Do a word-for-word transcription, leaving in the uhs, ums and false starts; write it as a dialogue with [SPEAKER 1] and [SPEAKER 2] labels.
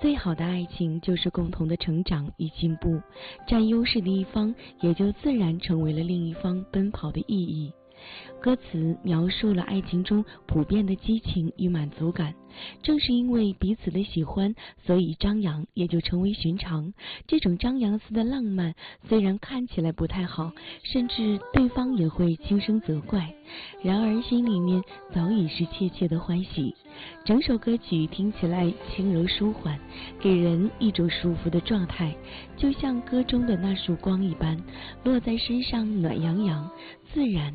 [SPEAKER 1] 最好的爱情就是共同的成长与进步，占优势的一方也就自然成为了另一方奔跑的意义。歌词描述了爱情中普遍的激情与满足感，正是因为彼此的喜欢，所以张扬也就成为寻常。这种张扬似的浪漫虽然看起来不太好，甚至对方也会轻声责怪，然而心里面早已是切切的欢喜。整首歌曲听起来轻柔舒缓，给人一种舒服的状态，就像歌中的那束光一般，落在身上暖洋洋，自然